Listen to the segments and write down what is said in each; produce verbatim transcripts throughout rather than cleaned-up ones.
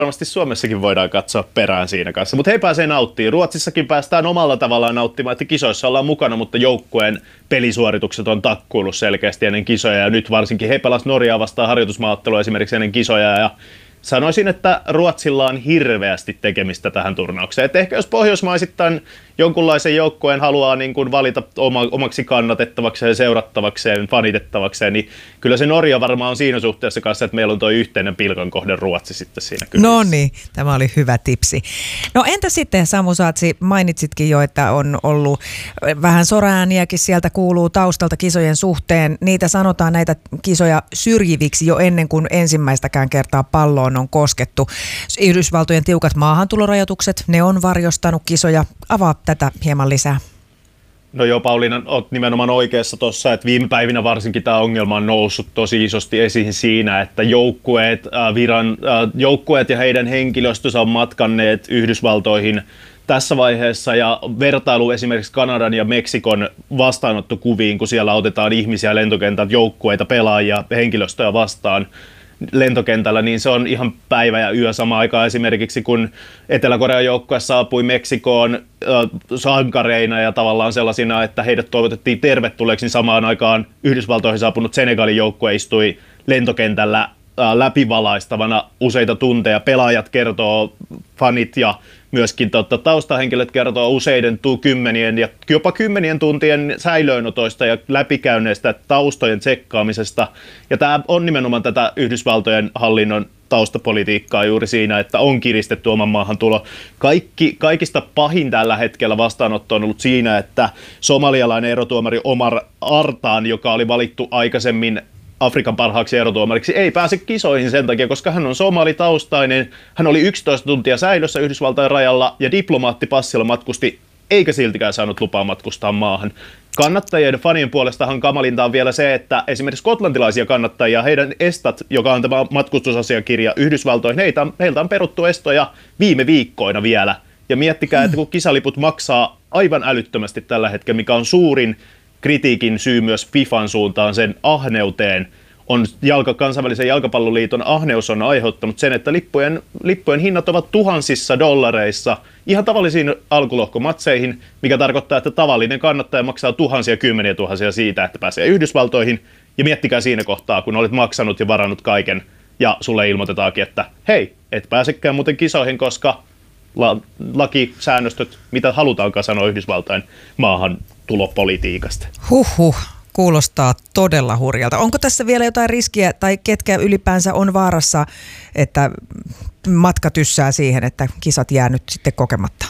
varmasti Suomessakin voidaan katsoa perään siinä kanssa, mutta he pääsee nauttimaan. Ruotsissakin päästään omalla tavallaan nauttimaan, että kisoissa ollaan mukana, mutta joukkueen pelisuoritukset on takkuillut selkeästi ennen kisoja ja nyt varsinkin he pelasivat Norjaa vastaan harjoitusmaaottelua esimerkiksi ennen kisoja ja sanoisin, että Ruotsilla on hirveästi tekemistä tähän turnaukseen. Et ehkä jos pohjoismaisittain jonkunlaisen joukkueen haluaa niin kuin valita oma, omaksi kannatettavakseen, seurattavakseen, fanitettavakseen, niin kyllä se Norja varmaan on siinä suhteessa kanssa, että meillä on tuo yhteinen pilkan kohde Ruotsi sitten siinä kyllä. No niin, tämä oli hyvä tipsi. No entä sitten Samu Saatsi, mainitsitkin jo, että on ollut vähän soraääniäkin sieltä kuuluu taustalta kisojen suhteen. Niitä sanotaan näitä kisoja syrjiviksi jo ennen kuin ensimmäistäkään kertaa palloon on koskettu. Yhdysvaltojen tiukat maahantulorajoitukset, ne on varjostanut kisoja. Avaa tätä hieman lisää. No joo, Pauliina, olet nimenomaan oikeassa tuossa, että viime päivinä varsinkin tämä ongelma on noussut tosi isosti esiin siinä, että joukkueet, äh, viran, äh, joukkueet ja heidän henkilöstönsä on matkanneet Yhdysvaltoihin tässä vaiheessa ja vertailu esimerkiksi Kanadan ja Meksikon vastaanottokuviin, kun siellä otetaan ihmisiä lentokentältä, joukkueita, pelaajia, henkilöstöä vastaan lentokentällä, niin se on ihan päivä ja yö sama aikaa esimerkiksi, kun Etelä-Korean joukkue saapui Meksikoon äh, sankareina ja tavallaan sellaisina, että heidät toivotettiin tervetulleeksi, niin samaan aikaan Yhdysvaltoihin saapunut Senegalin joukkue istui lentokentällä äh, läpivalaistavana useita tunteja. Pelaajat kertoo, fanit ja myöskin totta, taustahenkilöt kertoo useiden tu- kymmenien ja jopa kymmenien tuntien säilöönotoista ja läpikäynneistä taustojen tsekkaamisesta. Ja tämä on nimenomaan tätä Yhdysvaltojen hallinnon taustapolitiikkaa juuri siinä, että on kiristetty oman maahantulo. Kaikki, kaikista pahin tällä hetkellä vastaanotto on ollut siinä, että somalialainen erotuomari Omar Artaan, joka oli valittu aikaisemmin Afrikan parhaaksi erotuomariksi, ei pääse kisoihin sen takia, koska hän on somalitaustainen. Hän oli yksitoista tuntia säilössä Yhdysvaltain rajalla ja diplomaattipassilla matkusti, eikä siltikään saanut lupaa matkustaa maahan. Kannattajien fanien puolestahan kamalinta on vielä se, että esimerkiksi skotlantilaisia kannattajia, heidän estat, joka on tämä matkustusasiakirja Yhdysvaltoihin, heitä, heiltä on peruttu estoja viime viikkoina vielä. Ja miettikää, että kun kisaliput maksaa aivan älyttömästi tällä hetkellä, mikä on suurin kritiikin syy myös FIFAn suuntaan sen ahneuteen, on jalka, kansainvälisen jalkapalloliiton ahneus on aiheuttanut sen, että lippujen, lippujen hinnat ovat tuhansissa dollareissa ihan tavallisiin alkulohkomatseihin, mikä tarkoittaa, että tavallinen kannattaja maksaa tuhansia, kymmeniä tuhansia siitä, että pääsee Yhdysvaltoihin. Ja miettikää siinä kohtaa, kun olet maksanut ja varannut kaiken ja sulle ilmoitetaankin, että hei, et pääsekään muuten kisoihin, koska la, lakisäännöstöt, mitä halutaankaan sanoa Yhdysvaltain maahan tulopolitiikasta. Huhhuh, kuulostaa todella hurjalta. Onko tässä vielä jotain riskiä tai ketkä ylipäänsä on vaarassa, että matka tyssää siihen, että kisat jää nyt sitten kokematta?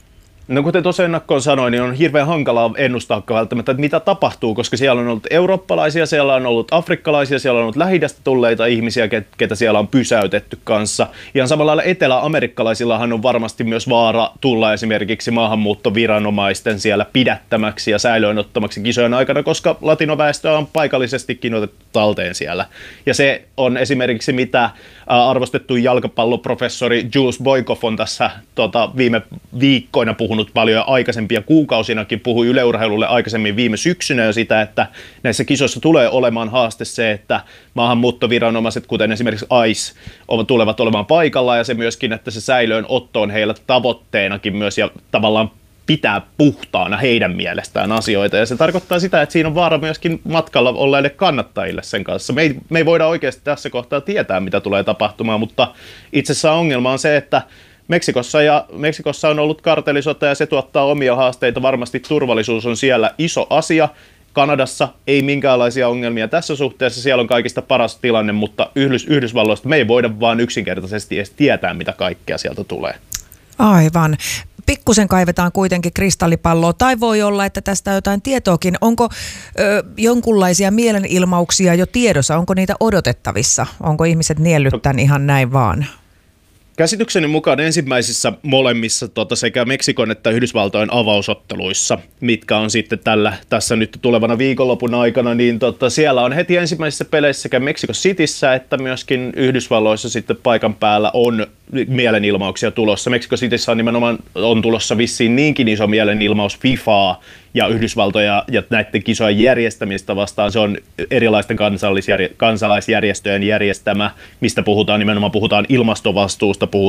No kuten tuossa ennakkoon sanoin, niin on hirveän hankalaa ennustaa välttämättä, että mitä tapahtuu, koska siellä on ollut eurooppalaisia, siellä on ollut afrikkalaisia, siellä on ollut Lähi-idästä tulleita ihmisiä, ketä siellä on pysäytetty kanssa. Ihan samalla lailla eteläamerikkalaisillahan on varmasti myös vaara tulla esimerkiksi maahanmuuttoviranomaisten siellä pidättämäksi ja säilöönottamaksi kisojen aikana, koska latinoväestöä on paikallisestikin otettu talteen siellä. Ja se on esimerkiksi mitä arvostettu jalkapalloprofessori Jules Boykov on tässä tota, viime viikkoina puhunut paljon ja aikaisempia kuukausinakin puhui Yle Urheilulle aikaisemmin viime syksynä jo sitä, että näissä kisoissa tulee olemaan haaste se, että maahanmuuttoviranomaiset, kuten esimerkiksi I C E, tulevat olemaan paikalla ja se myöskin, että se säilöönotto on heillä tavoitteenakin myös ja tavallaan pitää puhtaana heidän mielestään asioita. Ja se tarkoittaa sitä, että siinä on vaara myöskin matkalla olleille kannattajille sen kanssa. Me ei, me ei voida oikeasti tässä kohtaa tietää, mitä tulee tapahtumaan, mutta itse asiassa ongelma on se, että Meksikossa, ja, Meksikossa on ollut kartellisota ja se tuottaa omia haasteita. Varmasti turvallisuus on siellä iso asia. Kanadassa ei minkäänlaisia ongelmia tässä suhteessa. Siellä on kaikista paras tilanne, mutta Yhdys, Yhdysvalloista me ei voida vaan yksinkertaisesti edes tietää, mitä kaikkea sieltä tulee. Aivan. Pikkusen kaivetaan kuitenkin kristallipalloa, tai voi olla, että tästä on jotain tietoakin. Onko ö, jonkunlaisia mielenilmauksia jo tiedossa? Onko niitä odotettavissa? Onko ihmiset niellyt tämän ihan näin vaan? Käsitykseni mukaan ensimmäisissä molemmissa tota, sekä Meksikon että Yhdysvaltojen avausotteluissa, mitkä on sitten tällä, tässä nyt tulevana viikonlopun aikana, niin tota, siellä on heti ensimmäisissä peleissä sekä Mexico Cityssä että myöskin Yhdysvalloissa sitten paikan päällä on mielenilmauksia tulossa. Mexico Cityssä on nimenomaan on tulossa vissiin niinkin iso mielenilmaus FIFAa ja Yhdysvaltoja ja näiden kisojen järjestämistä vastaan. Se on erilaisten kansalaisjärjestöjen järjestämä, mistä puhutaan nimenomaan puhutaan ilmastovastuusta, puhutaan